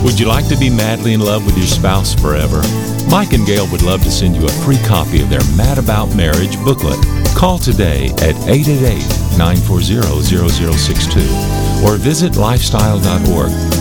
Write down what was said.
Would you like to be madly in love with your spouse forever? Mike and Gail would love to send you a free copy of their Mad About Marriage booklet. Call today at 888-940-0062 or visit lifestyle.org.